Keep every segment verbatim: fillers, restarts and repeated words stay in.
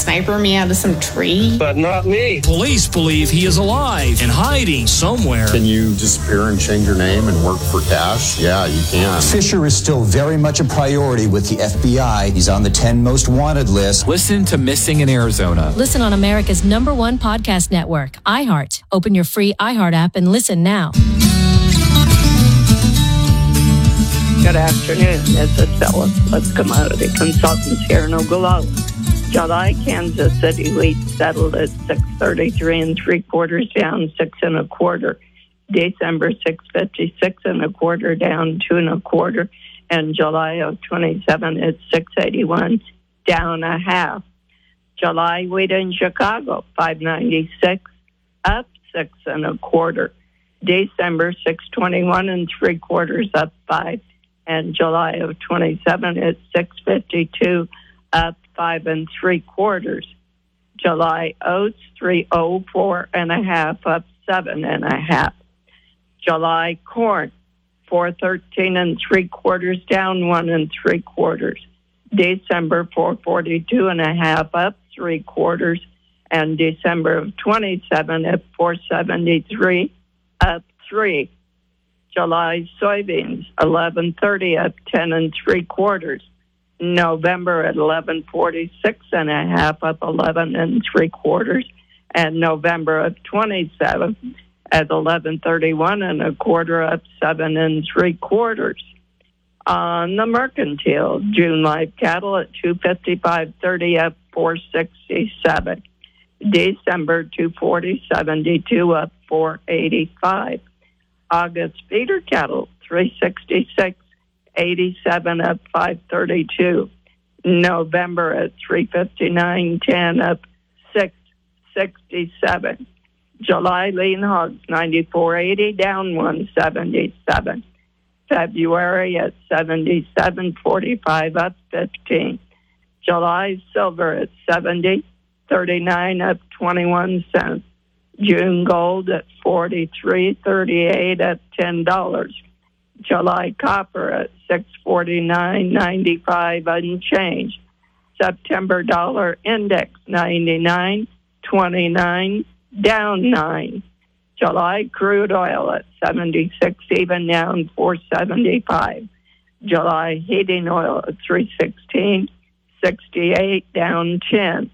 sniper me out of some tree? But not me. Police believe he is alive and hiding somewhere. Can you disappear and change your name and work for cash? Yeah, you can. Fisher is still very much a priority with the F B I. He's on the ten most wanted list. Listen to Missing in Arizona. Listen on America's number one podcast network, iHeart. Open your free iHeart app and listen now. Good afternoon. This is Phyllis with Commodity Consultants here in Ogallala. July, Kansas City wheat settled at six thirty-three and three quarters, down six and a quarter. December six fifty-six and a quarter, down two and a quarter. And July of twenty-seven at six eighty-one, down a half. July wheat in Chicago, five ninety-six, up six and a quarter. December six twenty-one and three quarters, up five. And July of twenty-seven at six fifty-two, up five and three quarters. July oats three oh four and a half, up seven and a half. July corn four thirteen and three quarters, down one and three quarters. December four forty-two and a half, up three quarters. And December of twenty-seven at four seventy-three, up three. July soybeans eleven thirty, up ten and three quarters. November at eleven forty-six and a half, up eleven and three quarters. And November of twenty-seven at eleven thirty-one and a quarter, up seven and three quarters. On the mercantile, June live cattle at two fifty-five thirty, up four sixty-seven. December two forty seventy-two, up four eighty-five. August feeder cattle three sixty-six eighty-seven, up five thirty-two. November at three fifty-nine ten, up six sixty-seven. July lean hogs ninety-four eighty, down one seventy-seven. February at seventy-seven forty-five, up fifteen. July silver at seventy thirty-nine, up twenty-one cents. June gold at forty-three thirty-eight, up ten dollars. July copper at six forty-nine ninety-five, unchanged. September dollar index ninety-nine twenty-nine, down nine. July crude oil at seventy-six even, down four seventy-five. July heating oil at three sixteen sixty-eight, down ten.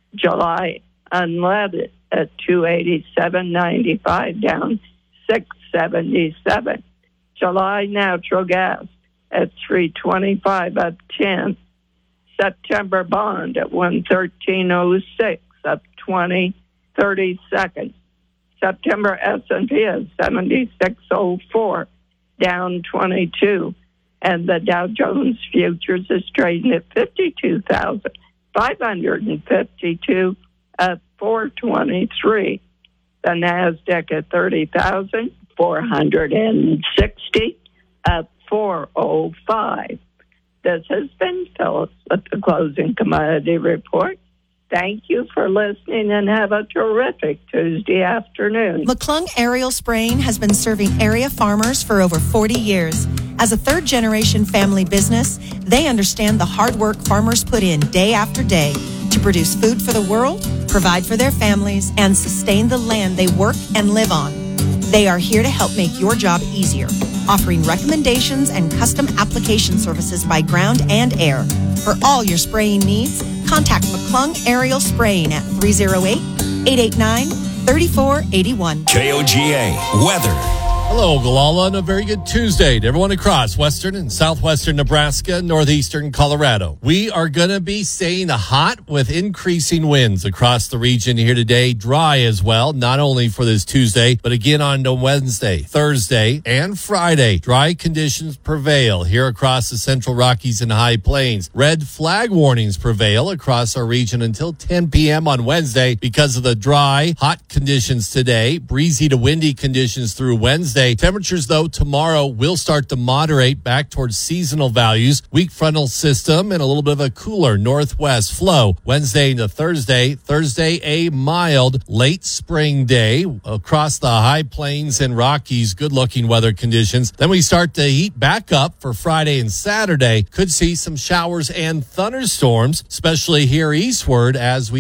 July unleaded at two eighty-seven ninety-five, down six seventy-seven. July natural gas at three twenty-five, up ten. September bond at one thirteen oh six, up twenty thirty-second. September S and P is seventy-six oh four, down twenty-two. And the Dow Jones futures is trading at fifty-two thousand five hundred fifty-two, up four twenty-three. The NASDAQ at thirty thousand four hundred sixty, up four oh five. This has been Phyllis with the Closing Commodity Report. Thank you for listening and have a terrific Tuesday afternoon. McClung Aerial Spraying has been serving area farmers for over forty years. As a third-generation family business, they understand the hard work farmers put in day after day to produce food for the world, provide for their families, and sustain the land they work and live on. They are here to help make your job easier, offering recommendations and custom application services by ground and air. For all your spraying needs, contact McClung Aerial Spraying at three oh eight, eight eight nine, three four eight one. K O G A Weather. Hello, Ogallala, and a very good Tuesday to everyone across western and southwestern Nebraska, northeastern Colorado. We are going to be staying hot with increasing winds across the region here today. Dry as well, not only for this Tuesday, but again on to Wednesday, Thursday, and Friday. Dry conditions prevail here across the Central Rockies and High Plains. Red flag warnings prevail across our region until ten p.m. on Wednesday because of the dry, hot conditions today. Breezy to windy conditions through Wednesday. Temperatures, though, tomorrow will start to moderate back towards seasonal values. Weak frontal system and a little bit of a cooler northwest flow. Wednesday into Thursday. Thursday, a mild late spring day across the High Plains and Rockies. Good-looking weather conditions. Then we start to heat back up for Friday and Saturday. Could see some showers and thunderstorms, especially here eastward as we